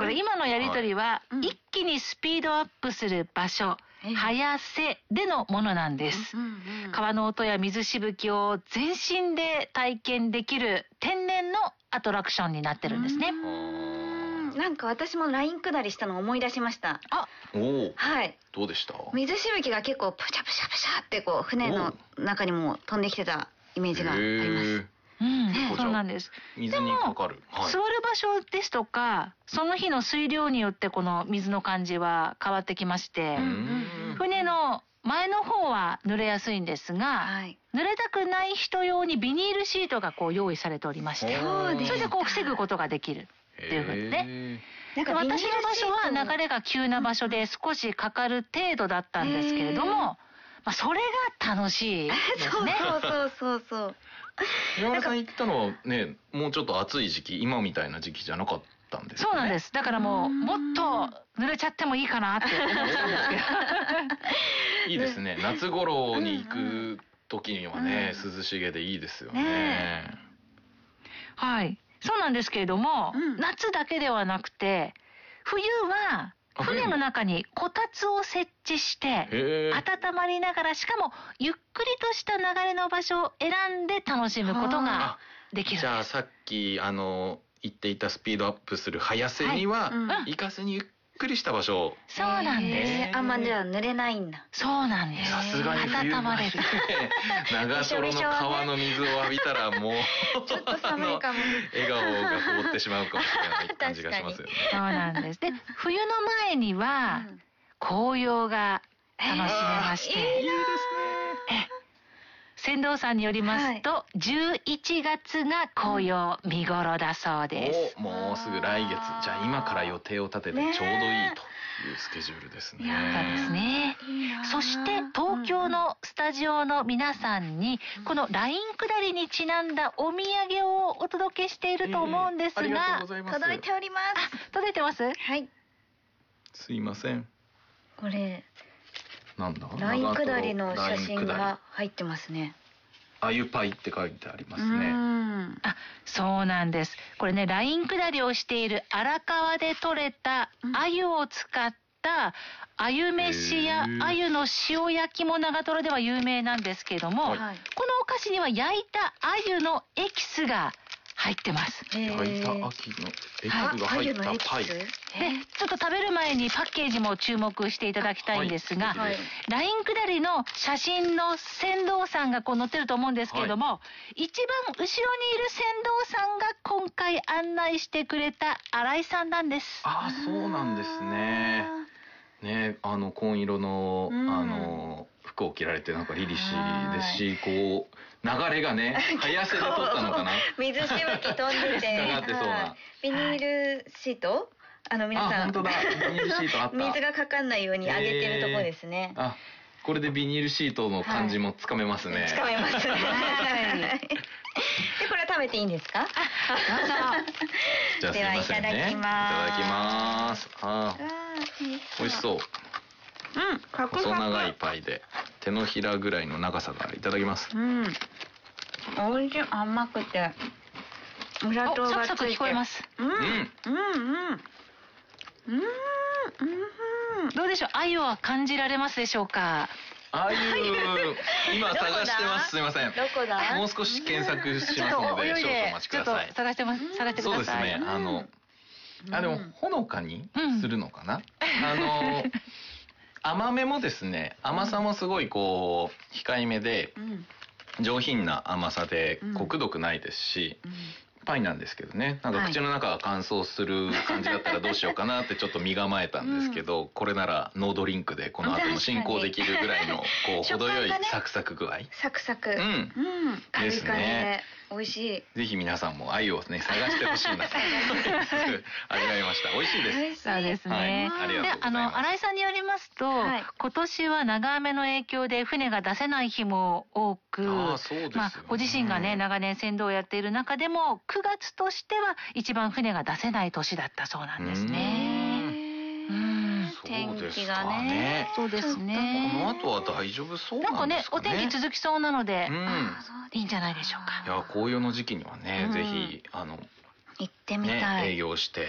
れ今のやり取りは、一気にスピードアップする場所、早瀬でのものなんです。川の音や水しぶきを全身で体験できる天然のアトラクションになってるんですね。 なんか私もライン下りしたのを思い出しました。はい。 どうでした？ 水しぶきが結構プシャプシャプシャってこう船の中にも飛んできてたイメージがあります。 そうなんです。 水にかかる。 座る場所ですとか、その日の水量によってこの水の感じは変わってきまして、船の前の方は濡れやすいんですが、濡れたくない人用にビニールシートがこう用意されておりまして、それでこう防ぐことができるっていうふうにね。私の場所は流れが急な場所で少しかかる程度だったんですけれども、それが楽しいですね。 そう。 山田さん行ったのはね、もうちょっと暑い時期、今みたいな時期じゃなかったんですかね。 そうなんです。だからもっと濡れちゃってもいいかなって思ったんですけど。 いいですね。夏頃に行く時にはね、涼しげでいいですよね。 はい。そうなんですけれども、夏だけではなくて、冬は船の中にこたつを設置して温まりながら、しかもゆっくりとした流れの場所を選んで楽しむことができるんです。 じゃあさっき言っていたスピードアップする早瀬には行かずにゆっくりした場所。 そうなんです。 じゃあ濡れないんだ。 そうなんです。 さすがに冬温まれる。 長瀞の川の水を浴びたらもうちょっと寒いかも。 笑顔が凍ってしまうかもしれない感じがしますよね。 そうなんです。で、冬の前には紅葉が楽しめまして。 いいですね。 船頭さんによりますと、11月が紅葉見頃だそうです。 もうすぐ来月。じゃあ今から予定を立ててちょうどいいというスケジュールですね。 そうですね。そして東京のスタジオの皆さんにこのライン下りにちなんだお土産をお届けしていると思うんですが、 ありがとうございます。 届いております。 届いてます？ はい。 すいません。 これなんだ？ ライン下りの写真が入ってますね。 あゆパイって書いてありますね。 そうなんです。これね、ライン下りをしている荒川で採れた鮎を使った鮎飯や鮎の塩焼きも長瀞では有名なんですけれども、このお菓子には焼いた鮎のエキスが入ってます。 焼いた秋のエキスが入ったパイ。 で、ちょっと食べる前にパッケージも注目していただきたいんですが、ライン下りの写真の船頭さんがこう載ってると思うんですけれども、一番後ろにいる船頭さんが今回案内してくれた新井さんなんです。 そうなんですね。ね、紺色の服を着られてなんか凛々しいですし、こう流れがね、早瀬で撮ったのかな。 水しぶき飛んでて、ビニールシート、皆さん、 本当だ、ビニールシートあった。 水がかかんないように上げてるとこですね。 これでビニールシートの感じもつかめますね。 つかめますね。で、これは食べていいんですか？ じゃあすいませんね。いただきます。美味しそう。細長いパイで手のひらぐらいの長さがいただきます。 美味しい、甘くて。 サクサク聞こえます。どうでしょう、鮎は感じられますでしょうか？ 鮎、今探してます。すみません。 どこだ？ もう少し検索しますので、少々お待ちください。 探してます。探してください。 そうですね。でもほのかにするのかな？甘めもですね、甘さもすごいこう控えめで上品な甘さでコクどくないですし。パイなんですけどね、なんか口の中が乾燥する感じだったらどうしようかなってちょっと身構えたんですけど、これならノードリンクでこの後も進行できるぐらいのこう程よいサクサク具合。 サクサク。 ですね。 美味しい。 ぜひ皆さんも鮎をね探してほしいなと味わいました。美味しいです。 そうですね。で、新井さんによりますと、今年は長雨の影響で船が出せない日も多く、ご自身がね長年船頭をやっている中でも9月としては一番船が出せない年だったそうなんですね。 天気がね。 そうですね。 この後は大丈夫そうなんですかね。 お天気続きそうなので、いいんじゃないでしょうか。 いや、紅葉の時期にはね、ぜひ行ってみたい。 営業して